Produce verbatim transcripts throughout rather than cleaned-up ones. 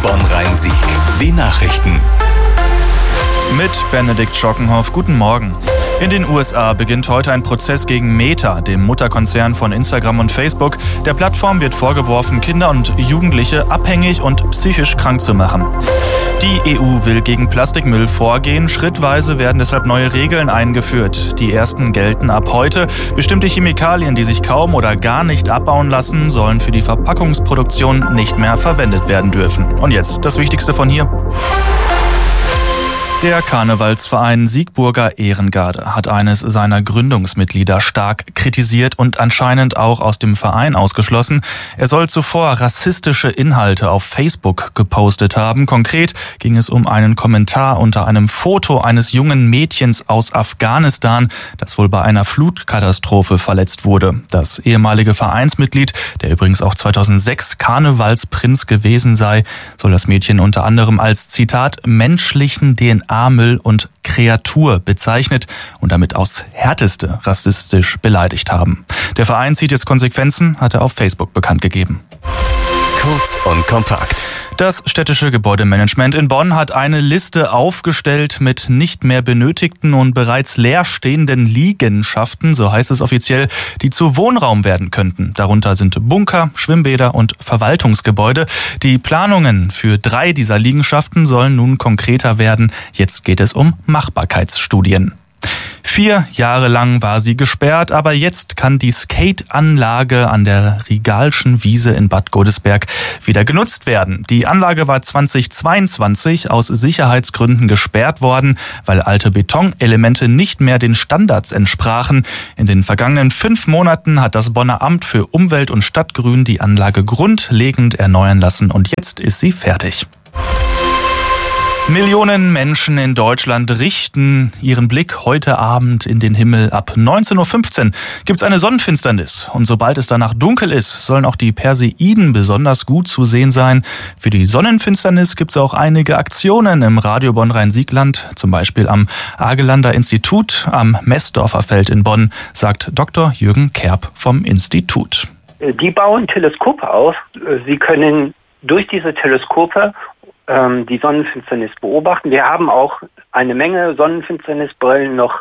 Bonn-Rhein-Sieg. Die Nachrichten. Mit Benedikt Schockenhoff. Guten Morgen. In den U S A beginnt heute ein Prozess gegen Meta, dem Mutterkonzern von Instagram und Facebook. Der Plattform wird vorgeworfen, Kinder und Jugendliche abhängig und psychisch krank zu machen. Die E U will gegen Plastikmüll vorgehen. Schrittweise werden deshalb neue Regeln eingeführt. Die ersten gelten ab heute. Bestimmte Chemikalien, die sich kaum oder gar nicht abbauen lassen, sollen für die Verpackungsproduktion nicht mehr verwendet werden dürfen. Und jetzt das Wichtigste von hier. Der Karnevalsverein Siegburger Ehrengarde hat eines seiner Gründungsmitglieder stark kritisiert und anscheinend auch aus dem Verein ausgeschlossen. Er soll zuvor rassistische Inhalte auf Facebook gepostet haben. Konkret ging es um einen Kommentar unter einem Foto eines jungen Mädchens aus Afghanistan, das wohl bei einer Flutkatastrophe verletzt wurde. Das ehemalige Vereinsmitglied, der übrigens auch zweitausendsechs Karnevalsprinz gewesen sei, soll das Mädchen unter anderem als, Zitat, menschlichen D N A-Müll und Kreatur bezeichnet und damit aufs Härteste rassistisch beleidigt haben. Der Verein zieht jetzt Konsequenzen, hat er auf Facebook bekannt gegeben. Kurz und kompakt. Das städtische Gebäudemanagement in Bonn hat eine Liste aufgestellt mit nicht mehr benötigten und bereits leerstehenden Liegenschaften, so heißt es offiziell, die zu Wohnraum werden könnten. Darunter sind Bunker, Schwimmbäder und Verwaltungsgebäude. Die Planungen für drei dieser Liegenschaften sollen nun konkreter werden. Jetzt geht es um Machbarkeitsstudien. Vier Jahre lang war sie gesperrt, aber jetzt kann die Skate-Anlage an der Rigalschen Wiese in Bad Godesberg wieder genutzt werden. Die Anlage war zweitausendzweiundzwanzig aus Sicherheitsgründen gesperrt worden, weil alte Betonelemente nicht mehr den Standards entsprachen. In den vergangenen fünf Monaten hat das Bonner Amt für Umwelt und Stadtgrün die Anlage grundlegend erneuern lassen und jetzt ist sie fertig. Millionen Menschen in Deutschland richten ihren Blick heute Abend in den Himmel. Ab neunzehn Uhr fünfzehn gibt es eine Sonnenfinsternis. Und sobald es danach dunkel ist, sollen auch die Perseiden besonders gut zu sehen sein. Für die Sonnenfinsternis gibt es auch einige Aktionen im Radio Bonn-Rhein-Siegland, zum Beispiel am Argelander Institut am Messdorfer Feld in Bonn, sagt Doktor Jürgen Kerb vom Institut. Die bauen Teleskope auf. Sie können durch diese Teleskope die Sonnenfinsternis beobachten. Wir haben auch eine Menge Sonnenfinsternisbrillen noch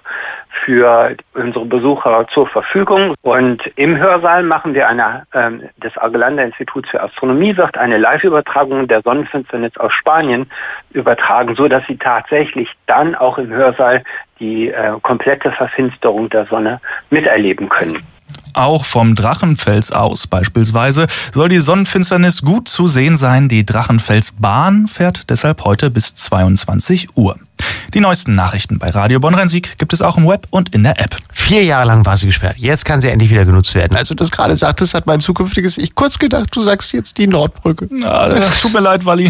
für unsere Besucher zur Verfügung. Und im Hörsaal machen wir eine, ähm, das Argelander Institut für Astronomie wird eine Live-Übertragung der Sonnenfinsternis aus Spanien übertragen, so dass Sie tatsächlich dann auch im Hörsaal die äh, komplette Verfinsterung der Sonne miterleben können. Auch vom Drachenfels aus beispielsweise soll die Sonnenfinsternis gut zu sehen sein. Die Drachenfelsbahn fährt deshalb heute bis zweiundzwanzig Uhr. Die neuesten Nachrichten bei Radio Bonn-Rhein-Sieg gibt es auch im Web und in der App. Vier Jahre lang war sie gesperrt. Jetzt kann sie endlich wieder genutzt werden. Als du das gerade sagtest, hat mein zukünftiges Ich kurz gedacht, du sagst jetzt die Nordbrücke. Ja, tut mir leid, Walli.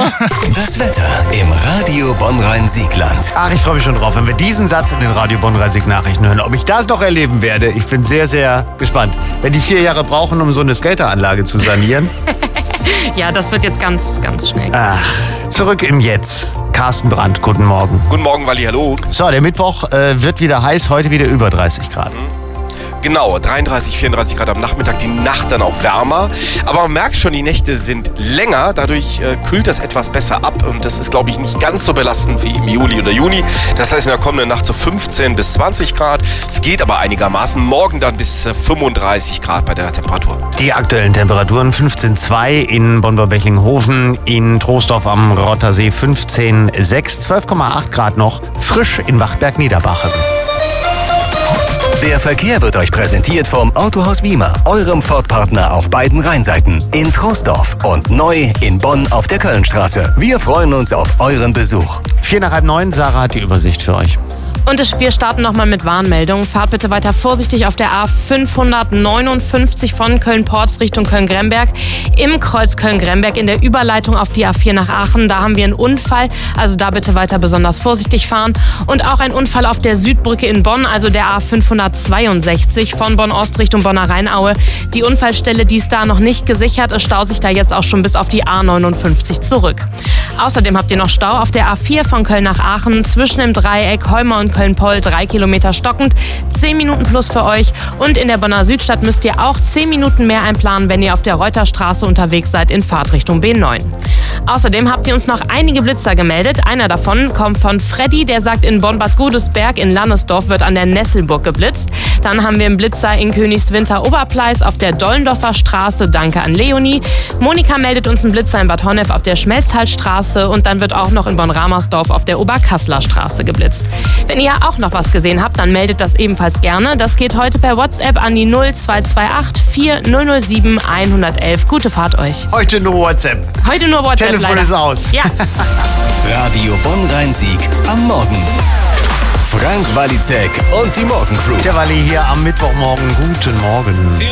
Das Wetter im Radio Bonn-Rhein-Siegland. Ach, ich freue mich schon drauf, wenn wir diesen Satz in den Radio Bonn-Rhein-Sieg-Nachrichten hören. Ob ich das noch erleben werde, ich bin sehr, sehr gespannt. Wenn die vier Jahre brauchen, um so eine Skateranlage zu sanieren. Ja, das wird jetzt ganz, ganz schnell. Ach, zurück im Jetzt. Carsten Brandt, guten Morgen. Guten Morgen, Walli, hallo. So, der Mittwoch äh, wird wieder heiß, heute wieder über dreißig Grad. Genau, dreiunddreißig, vierunddreißig Grad am Nachmittag, die Nacht dann auch wärmer. Aber man merkt schon, die Nächte sind länger, dadurch äh, kühlt das etwas besser ab und das ist, glaube ich, nicht ganz so belastend wie im Juli oder Juni. Das heißt, in der kommenden Nacht so fünfzehn bis zwanzig Grad. Es geht aber einigermaßen. Morgen dann bis äh, fünfunddreißig Grad bei der Temperatur. Die aktuellen Temperaturen fünfzehn Komma zwei in Bonn-Bechinghofen, in Troisdorf am Rottersee fünfzehn Komma sechs, zwölf Komma acht Grad noch, frisch in Wachtberg-Niederbache. Der Verkehr wird euch präsentiert vom Autohaus Wiemer, eurem Ford-Partner auf beiden Rheinseiten, in Troisdorf und neu in Bonn auf der Kölnstraße. Wir freuen uns auf euren Besuch. Vier nach halb neun, Sarah hat die Übersicht für euch. Und wir starten nochmal mit Warnmeldungen. Fahrt bitte weiter vorsichtig auf der A fünfhundertneunundfünfzig von Köln-Porz Richtung Köln-Gremberg. Im Kreuz Köln-Gremberg in der Überleitung auf die A vier nach Aachen. Da haben wir einen Unfall, also da bitte weiter besonders vorsichtig fahren. Und auch ein Unfall auf der Südbrücke in Bonn, also der A fünfhundertzweiundsechzig von Bonn-Ost Richtung Bonner Rheinaue. Die Unfallstelle, die ist da noch nicht gesichert. Es staut sich da jetzt auch schon bis auf die A neunundfünfzig zurück. Außerdem habt ihr noch Stau auf der A vier von Köln nach Aachen zwischen dem Dreieck Heumer und Köln-Poll, drei Kilometer stockend, zehn Minuten plus für euch. Und in der Bonner Südstadt müsst ihr auch zehn Minuten mehr einplanen, wenn ihr auf der Reuterstraße unterwegs seid in Fahrtrichtung B neun. Außerdem habt ihr uns noch einige Blitzer gemeldet. Einer davon kommt von Freddy, der sagt, in Bonn-Bad Godesberg in Lannesdorf wird an der Nesselburg geblitzt. Dann haben wir einen Blitzer in Königswinter-Oberpleis auf der Dollendorfer Straße. Danke an Leonie. Monika meldet uns einen Blitzer in Bad Honnef auf der Schmelztalstraße und dann wird auch noch in Bonn-Ramersdorf auf der Oberkasseler Straße geblitzt. Wenn ihr auch noch was gesehen habt, dann meldet das ebenfalls gerne. Das geht heute per WhatsApp an die null zwei zwei acht vier null null sieben eins eins eins. Gute Fahrt euch. Heute nur WhatsApp. Heute nur WhatsApp, Telefon leider. ist aus. Ja. Radio Bonn-Rhein-Sieg am Morgen. Frank Walizek und die Morgencrew. Der Walli hier am Mittwochmorgen. Guten Morgen.